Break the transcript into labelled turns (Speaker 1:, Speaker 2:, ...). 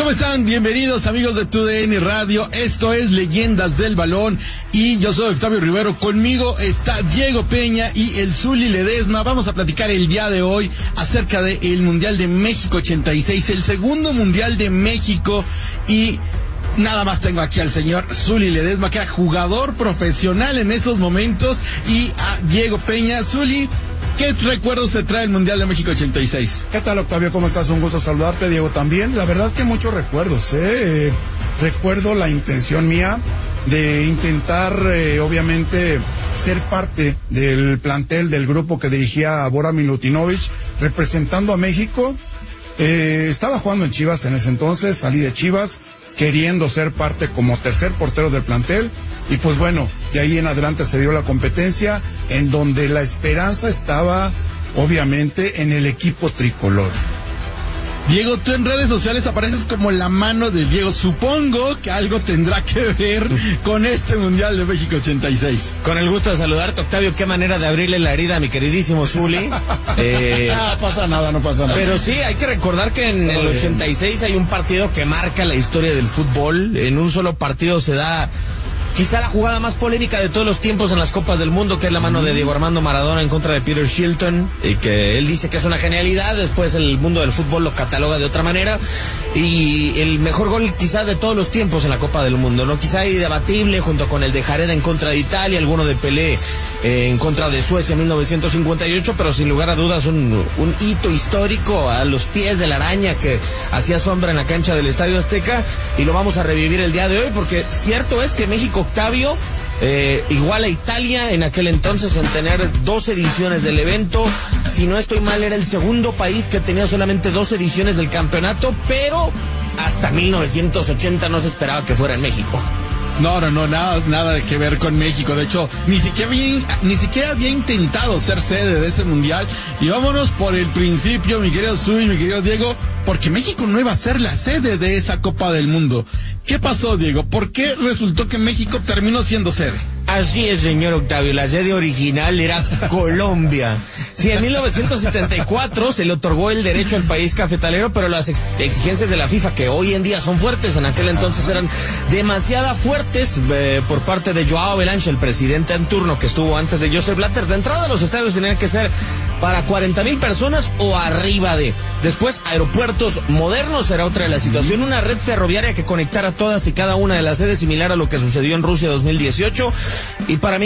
Speaker 1: ¿Cómo están? Bienvenidos amigos de TUDN Radio. Esto es Leyendas del Balón y yo soy Octavio Rivero. Conmigo está Diego Peña y el Zuli Ledesma. Vamos a platicar el día de hoy acerca del Mundial de México 86, el segundo Mundial de México, y nada más tengo aquí al señor Zuli Ledesma, que era jugador profesional en esos momentos, y a Diego Peña. Zuli, ¿qué recuerdos se trae el Mundial de México 86?
Speaker 2: ¿Qué tal, Octavio? ¿Cómo estás? Un gusto saludarte, Diego, también. La verdad que muchos recuerdos, Recuerdo la intención mía de intentar, obviamente, ser parte del plantel del grupo que dirigía Bora Milutinovic, representando a México. Estaba jugando en Chivas en ese entonces, salí de Chivas, queriendo ser parte como tercer portero del plantel, y pues bueno, de ahí en adelante se dio la competencia, en donde la esperanza estaba, obviamente, en el equipo tricolor.
Speaker 1: Diego, tú en redes sociales apareces como la mano de Diego. Supongo que algo tendrá que ver con este Mundial de México 86.
Speaker 3: Con el gusto de saludarte, Octavio. Qué manera de abrirle la herida a mi queridísimo Zuli.
Speaker 2: No pasa nada.
Speaker 3: Pero sí, hay que recordar que en el 86 hay un partido que marca la historia del fútbol. En un solo partido se da quizá la jugada más polémica de todos los tiempos en las Copas del Mundo, que es la mano de Diego Armando Maradona en contra de Peter Shilton, y que él dice que es una genialidad. Después el mundo del fútbol lo cataloga de otra manera, y el mejor gol quizá de todos los tiempos en la Copa del Mundo, ¿no? Quizá debatible, junto con el de Jareda en contra de Italia, alguno de Pelé en contra de Suecia en 1958, pero sin lugar a dudas un hito histórico a los pies de la araña que hacía sombra en la cancha del Estadio Azteca, y lo vamos a revivir el día de hoy, porque cierto es que México, Octavio, igual a Italia en aquel entonces en tener 2 ediciones del evento. Si no estoy mal, era el segundo país que tenía solamente 2 ediciones del campeonato, pero hasta 1980 no se esperaba que fuera en México.
Speaker 1: No, nada que ver con México. De hecho, ni siquiera había intentado ser sede de ese Mundial. Y vámonos por el principio, mi querido Zuli, mi querido Diego, porque México no iba a ser la sede de esa Copa del Mundo. ¿Qué pasó, Diego? ¿Por qué resultó que México terminó siendo sede?
Speaker 3: Así es, señor Octavio, la sede original era Colombia. Sí, en 1974 se le otorgó el derecho al país cafetalero, pero las exigencias de la FIFA, que hoy en día son fuertes, en aquel entonces eran demasiado fuertes, por parte de Joao Belanche, el presidente en turno que estuvo antes de Joseph Blatter. De entrada, los estadios tenían que ser para 40,000 personas o arriba de. Después, aeropuertos modernos era otra de la situación, una red ferroviaria que conectara todas y cada una de las sedes, similar a lo que sucedió en Rusia 2018. Y para